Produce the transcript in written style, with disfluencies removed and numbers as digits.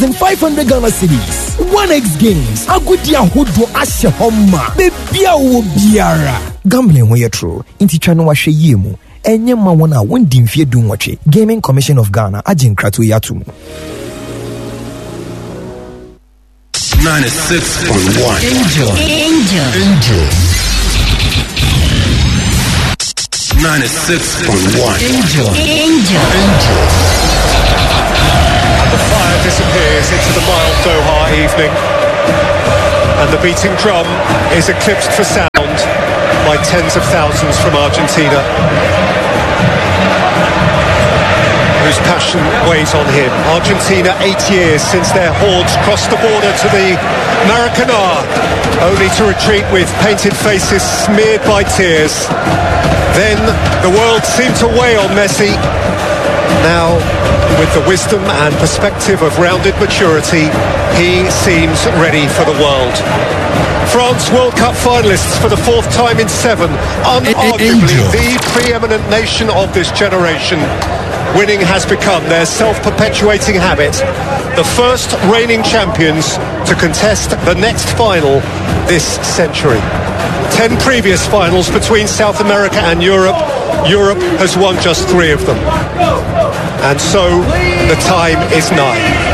500 Ghana cedis. 1x games. Agudi ahodo ashe homa. Bebia wo biara. Gambling ho yetro. Inti chano wa hwe yemu. Enye ma wona wondi mfie dun wache. Gaming Commission of Ghana agin krato yatumu. 96.1 Angel 96.1 Angel. And the fire disappears into the mild Doha evening, and the beating drum is eclipsed for sound by tens of thousands from Argentina, whose passion weighs on him. Argentina, 8 years since their hordes crossed the border to the Maracanã, only to retreat with painted faces smeared by tears. Then the world seemed to weigh on Messi. Now, with the wisdom and perspective of rounded maturity, he seems ready for the world. France World Cup finalists for the 4th time in 7, unarguably the preeminent nation of this generation. Winning has become their self-perpetuating habit. The first reigning champions to contest the next final this century. 10 previous finals between South America and Europe. Europe has won just 3 of them. And so the time is nigh.